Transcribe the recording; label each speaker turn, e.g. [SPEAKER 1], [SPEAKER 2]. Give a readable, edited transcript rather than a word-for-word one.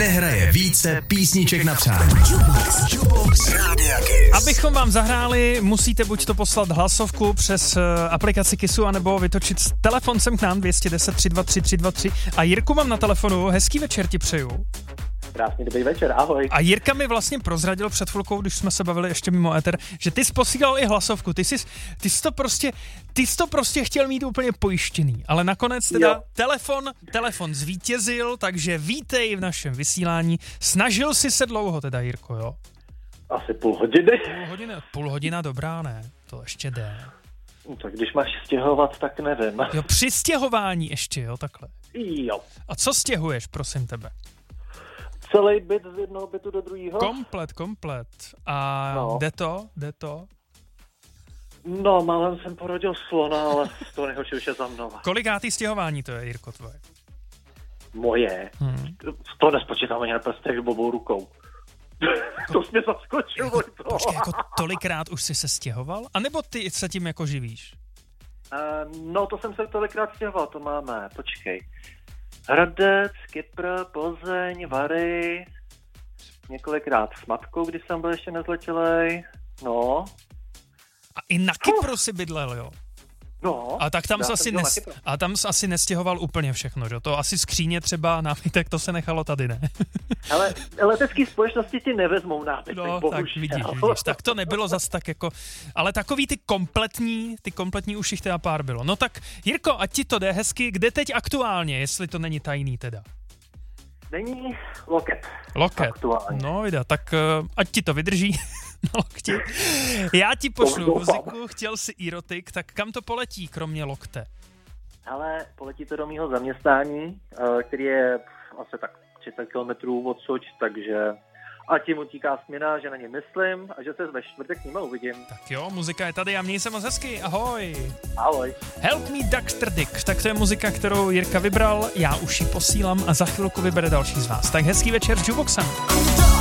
[SPEAKER 1] nehraje více písniček na přání. Jukebox Rádia Kiss.
[SPEAKER 2] Abychom vám zahráli, musíte buď to poslat hlasovku přes aplikaci Kissu, anebo vytočit telefon sem k nám 210 323 323. A Jirku mám na telefonu, hezký večer ti přeju.
[SPEAKER 3] Krásný dobrý večer, ahoj.
[SPEAKER 2] A Jirka mi vlastně prozradil před chvilkou, když jsme se bavili ještě mimo éter, že ty jsi posílal i hlasovku. Ty jsi to prostě chtěl mít úplně pojištěný, ale nakonec teda telefon zvítězil, takže vítej v našem vysílání. Snažil jsi se dlouho teda, Jirko, jo?
[SPEAKER 3] Asi půl hodiny.
[SPEAKER 2] Půl hodina dobrá, ne? To ještě jde.
[SPEAKER 3] No, tak když máš stěhovat, tak nevím.
[SPEAKER 2] Jo, při stěhování ještě, jo, takhle.
[SPEAKER 3] Jo.
[SPEAKER 2] A co stěhuješ, prosím tebe?
[SPEAKER 3] Celý byt z jednoho bytu do druhého?
[SPEAKER 2] Komplet. A
[SPEAKER 3] no.
[SPEAKER 2] Jde to?
[SPEAKER 3] No, málem jsem porodil slona, ale to nejhorší už je za mnou.
[SPEAKER 2] Kolikátý stěhování to je, Jirko, tvoje?
[SPEAKER 3] Moje? To nespočítám ani na prstech bobou rukou. To jsi mě zaskočil,
[SPEAKER 2] Počkej, jako tolikrát už jsi se stěhoval? A nebo ty se tím jako živíš?
[SPEAKER 3] No, to jsem se tolikrát stěhoval, to máme, počkej. Hradec, Kypr, Plzeň, Vary, několikrát s matkou, když jsem byl ještě nezletilej, no.
[SPEAKER 2] A i na Kypru si bydlel, jo?
[SPEAKER 3] No.
[SPEAKER 2] A tak tam jsi asi nestěhoval úplně všechno, že? To asi skříně třeba, nábytek, to se nechalo tady, ne?
[SPEAKER 3] Ale letecký společnosti ti nevezmou nábytek,
[SPEAKER 2] no,
[SPEAKER 3] bohužel.
[SPEAKER 2] Tak vidíš, tak to nebylo zas tak jako, ale takový ty kompletní už jich teda pár bylo. No tak, Jirko, ať ti to jde hezky, kde teď aktuálně, jestli to není tajný teda?
[SPEAKER 3] Není loket. Aktuálně.
[SPEAKER 2] No vida, tak ať ti to vydrží na lokti. Já ti pošlu muziku, chtěl si erotik, tak kam to poletí, kromě lokte?
[SPEAKER 3] Ale poletí to do mýho zaměstnání, který je asi tak 30 kilometrů odsud, takže ať ti mu tíká směna, že na ně myslím a že se ve čtvrtek s nima uvidím.
[SPEAKER 2] Tak jo, muzika je tady a měj se moc hezky, ahoj.
[SPEAKER 3] Ahoj.
[SPEAKER 2] Help Me Dexter Dick, tak to je muzika, kterou Jirka vybral, já už ji posílám a za chvilku vybere další z vás. Tak hezký večer s Jukeboxem.